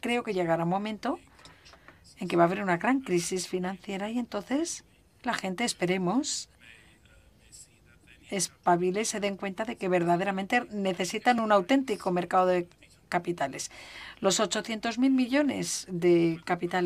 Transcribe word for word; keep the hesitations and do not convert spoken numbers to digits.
creo que llegará un momento en que va a haber una gran crisis financiera y entonces la gente, esperemos, espabile y se den cuenta de que verdaderamente necesitan un auténtico mercado de capitales. Los ochocientos mil millones de capitales